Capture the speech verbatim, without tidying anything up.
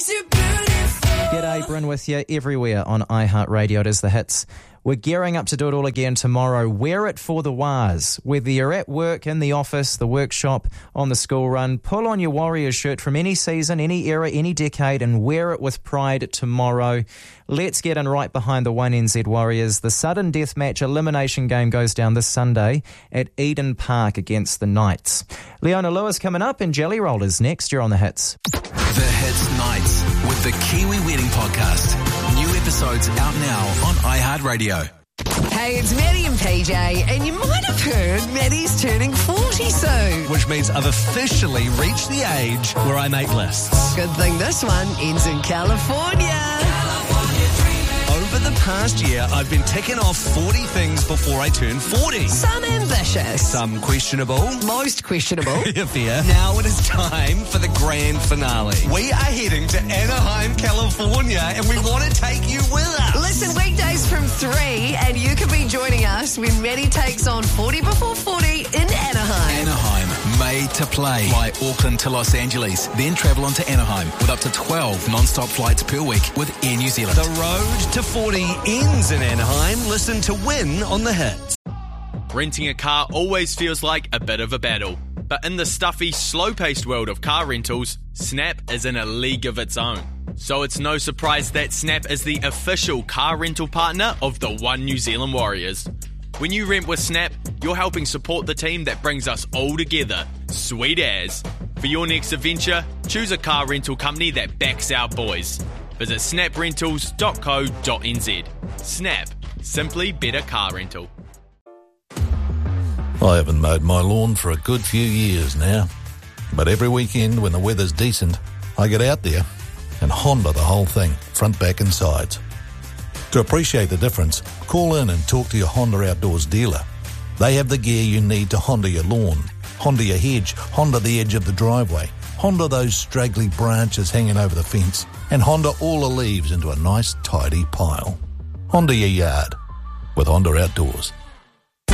makes you beautiful. G'day, Bryn with you everywhere on iHeartRadio. It is The Hits. We're gearing up to do it all again tomorrow. Wear it for the Wars. Whether you're at work, in the office, the workshop, on the school run, pull on your Warriors shirt from any season, any era, any decade, and wear it with pride tomorrow. Let's get in right behind the one N Z Warriors. The sudden death match elimination game goes down this Sunday at Eden Park against the Knights. Leona Lewis coming up, and Jelly Rollers next. You're on The Hits. The Hits Nights with the Kiwi Wedding Podcast. New episodes out now on iHeartRadio. Hey, it's Maddie and P J, and you might have heard Maddie's turning forty soon. Which means I've officially reached the age where I make lists. Good thing this one ends in California. Over the past year, I've been ticking off forty things before I turn forty. Some ambitious. Some questionable. Most questionable. Fair. Now it is time for the grand finale. We are heading to Anaheim, California, and we want to take you with us. Listen, weekdays from three, and you can be joining us when Maddie takes on forty before forty in Anaheim. Anaheim, made to play. Fly Auckland to Los Angeles, then travel on to Anaheim with up to twelve non-stop flights per week with Air New Zealand. The road to forty ends in Anaheim. Listen to Win on The Hits. Renting a car always feels like a bit of a battle. But in the stuffy, slow-paced world of car rentals, Snap is in a league of its own. So it's no surprise that Snap is the official car rental partner of the One New Zealand Warriors. When you rent with Snap, you're helping support the team that brings us all together. Sweet as. For your next adventure, choose a car rental company that backs our boys. Visit snap rentals dot co dot n z. Snap. Simply better car rental. I haven't mowed my lawn for a good few years now. But every weekend when the weather's decent, I get out there and Honda the whole thing, front, back and sides. To appreciate the difference, call in and talk to your Honda Outdoors dealer. They have the gear you need to Honda your lawn, Honda your hedge, Honda the edge of the driveway, Honda those straggly branches hanging over the fence, and Honda all the leaves into a nice tidy pile. Honda your yard with Honda Outdoors.